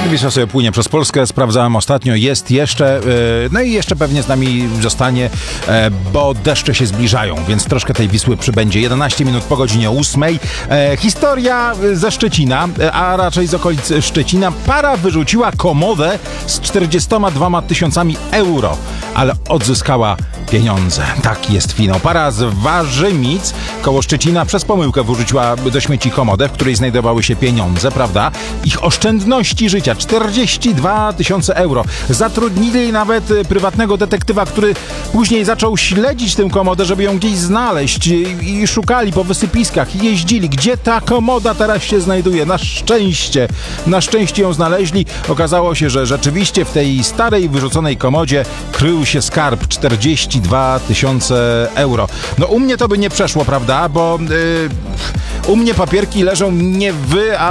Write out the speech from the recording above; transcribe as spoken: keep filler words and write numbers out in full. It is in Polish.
Wisła sobie płynie przez Polskę, sprawdzałem ostatnio, jest jeszcze, no i jeszcze pewnie z nami zostanie, bo deszcze się zbliżają, więc troszkę tej Wisły przybędzie. jedenaście minut po godzinie ósmej. Historia ze Szczecina, a raczej z okolic Szczecina. Para wyrzuciła komodę z czterdziestoma dwoma tysiącami euro, ale odzyskała pieniądze. Taki jest finał. Para z Warzymic koło Szczecina przez pomyłkę wyrzuciła do śmieci komodę, w której znajdowały się pieniądze, prawda? Ich oszczędności życia, czterdzieści dwa tysiące euro. Zatrudnili nawet prywatnego detektywa, który później zaczął śledzić tę komodę, żeby ją gdzieś znaleźć i, i szukali po wysypiskach, i jeździli, gdzie ta komoda teraz się znajduje. Na szczęście, na szczęście ją znaleźli. Okazało się, że rzeczywiście w tej starej, wyrzuconej komodzie krył się skarb, czterdzieści dwa tysiące euro. No u mnie to by nie przeszło, prawda? Bo yy, u mnie papierki leżą nie wy, a